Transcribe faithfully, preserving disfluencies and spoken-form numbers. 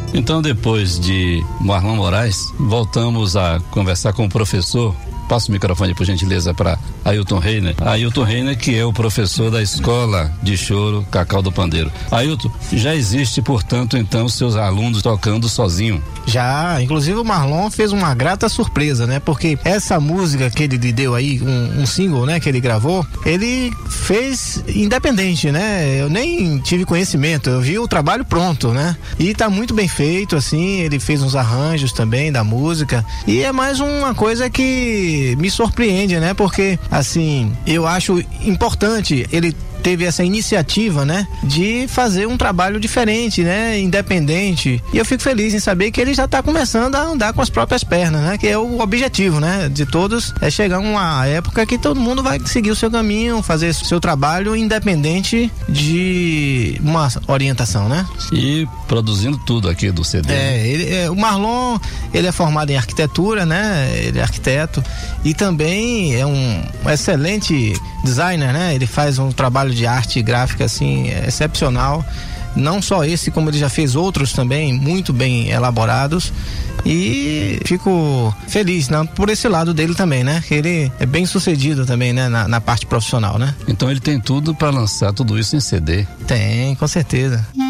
Então, depois de Marlon Moraes, voltamos a conversar com o professor. Passa o microfone, por gentileza, para Ailton Reiner. Ailton Reiner, que é o professor da Escola de Choro Cacau do Pandeiro. Ailton, já existe, portanto, então, seus alunos tocando sozinho? Já, inclusive o Marlon fez uma grata surpresa, né? Porque essa música que ele deu aí, um, um single, né, que ele gravou, ele fez independente, né? Eu nem tive conhecimento, eu vi o trabalho pronto, né? E tá muito bem feito, assim, ele fez uns arranjos também da música, e é mais uma coisa que me surpreende, né? Porque, assim, eu acho importante ele teve essa iniciativa, né, de fazer um trabalho diferente, né, independente, e eu fico feliz em saber que ele já está começando a andar com as próprias pernas, né, que é o objetivo, né, de todos, é chegar uma época que todo mundo vai seguir o seu caminho, fazer o seu trabalho independente de uma orientação, né. E produzindo tudo aqui do C D. É, ele, é, o Marlon, ele é formado em arquitetura, né, ele é arquiteto e também é um excelente designer, né, ele faz um trabalho de arte gráfica assim excepcional, não só esse, como ele já fez outros também muito bem elaborados, e fico feliz, né, por esse lado dele também, né, que ele é bem sucedido também, né, na, na parte profissional, né. Então ele tem tudo para lançar tudo isso em C D. Tem, com certeza.